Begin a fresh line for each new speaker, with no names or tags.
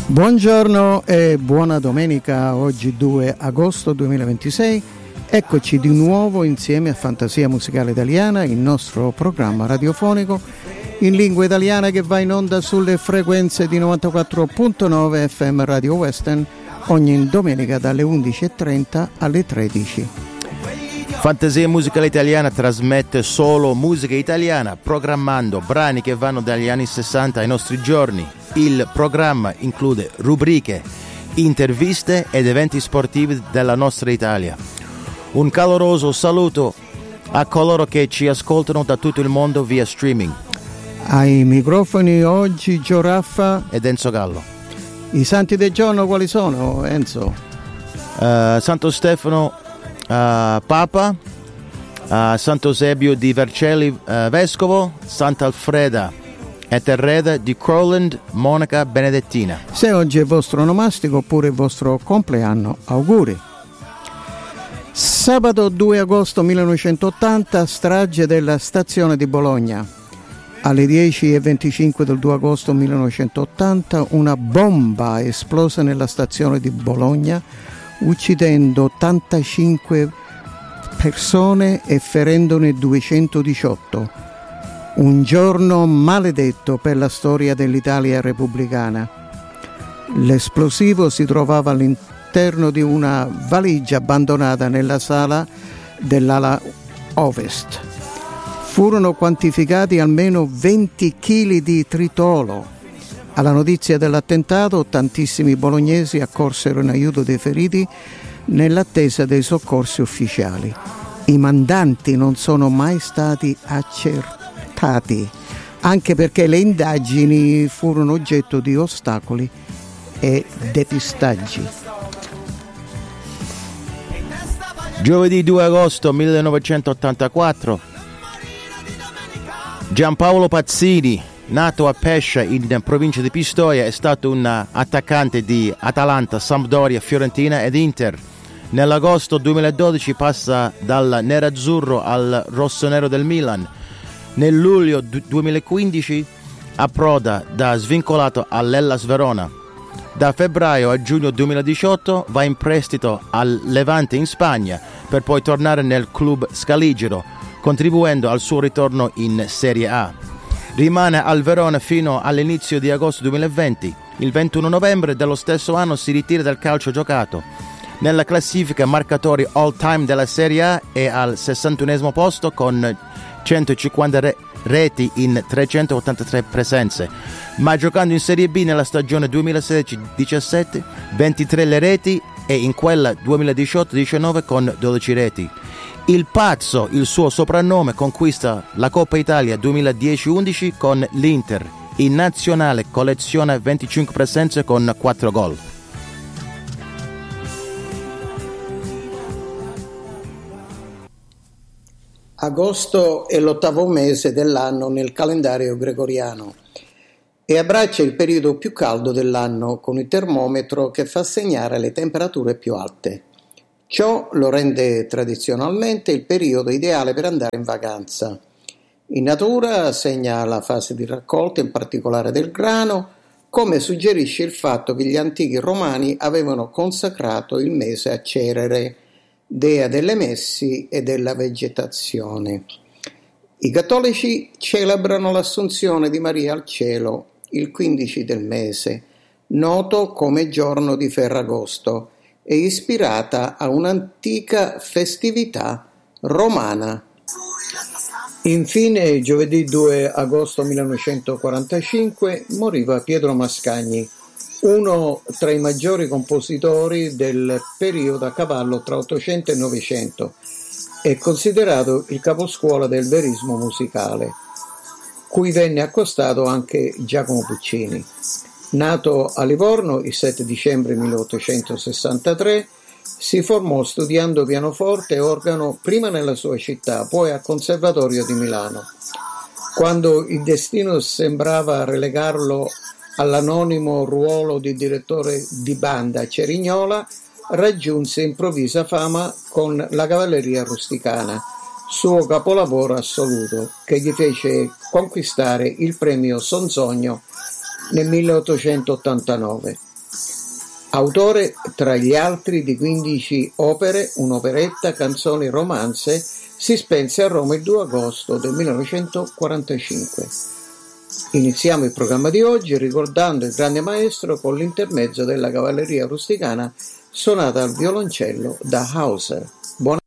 Buongiorno e buona domenica, oggi 2 agosto 2026. Eccoci di nuovo insieme a Fantasia Musicale Italiana, il nostro programma radiofonico in lingua italiana che va in onda sulle frequenze di 94.9 FM Radio Western ogni domenica dalle 11.30 alle 13.
Fantasia Musicale Italiana trasmette solo musica italiana, programmando brani che vanno dagli anni 60 ai nostri giorni. Il programma include rubriche, interviste ed eventi sportivi della nostra Italia. Un caloroso saluto a coloro che ci ascoltano da tutto il mondo via streaming.
Ai microfoni oggi Gio Raffa
ed Enzo Gallo.
I santi del giorno quali sono, Enzo?
Santo Stefano Papa, Santo Eusebio di Vercelli Vescovo, Santa Alfreda Eterreda di Crowland, monaca benedettina.
Se oggi è il vostro onomastico oppure il vostro compleanno, auguri. Sabato 2 agosto 1980, strage della stazione di Bologna. Alle 10:25 del 2 agosto 1980 una bomba esplosa nella stazione di Bologna, uccidendo 85 persone e ferendone 218. Un giorno maledetto per la storia dell'Italia repubblicana. L'esplosivo si trovava all'interno di una valigia abbandonata nella sala dell'ala ovest. Furono quantificati almeno 20 kg di tritolo. Alla notizia dell'attentato, tantissimi bolognesi accorsero in aiuto dei feriti nell'attesa dei soccorsi ufficiali. I mandanti non sono mai stati accertati, anche perché le indagini furono oggetto di ostacoli e depistaggi.
Giovedì 2 agosto 1984, Giampaolo Pazzini, nato a Pescia in provincia di Pistoia, è stato un attaccante di Atalanta, Sampdoria, Fiorentina ed Inter. Nell'agosto 2012 passa dal nerazzurro al rossonero del Milan. Nel luglio 2015 approda da svincolato all'Hellas Verona. Da febbraio a giugno 2018 va in prestito al Levante in Spagna per poi tornare nel club scaligero, contribuendo al suo ritorno in Serie A. Rimane al Verona fino all'inizio di agosto 2020. Il 21 novembre dello stesso anno si ritira dal calcio giocato. Nella classifica marcatori all-time della Serie A è al 61esimo posto con 150 reti in 383 presenze, ma giocando in Serie B nella stagione 2016-17 23 le reti e in quella 2018-19 con 12 reti. Il Pazzo, il suo soprannome, conquista la Coppa Italia 2010-11 con l'Inter. In nazionale colleziona 25 presenze con 4 gol.
Agosto è l'8° mese dell'anno nel calendario gregoriano e abbraccia il periodo più caldo dell'anno con il termometro che fa segnare le temperature più alte. Ciò lo rende tradizionalmente il periodo ideale per andare in vacanza. In natura segna la fase di raccolta, in particolare del grano, come suggerisce il fatto che gli antichi romani avevano consacrato il mese a Cerere, dea delle messi e della vegetazione. I cattolici celebrano l'assunzione di Maria al cielo il 15 del mese, noto come giorno di Ferragosto, e ispirata a un'antica festività romana. Infine, giovedì 2 agosto 1945 moriva Pietro Mascagni, uno tra i maggiori compositori del periodo a cavallo tra Ottocento e Novecento, è considerato il caposcuola del verismo musicale, cui venne accostato anche Giacomo Puccini. Nato a Livorno il 7 dicembre 1863, si formò studiando pianoforte e organo prima nella sua città, poi al Conservatorio di Milano. Quando il destino sembrava relegarlo all'anonimo ruolo di direttore di banda a Cerignola, raggiunse improvvisa fama con la Cavalleria Rusticana, suo capolavoro assoluto, che gli fece conquistare il premio Sonzogno nel 1889. Autore, tra gli altri, di 15 opere, un'operetta, canzoni, romanze, si spense a Roma il 2 agosto del 1945. Iniziamo il programma di oggi ricordando il grande maestro con l'intermezzo della cavalleria rusticana suonata al violoncello da Hauser. Buona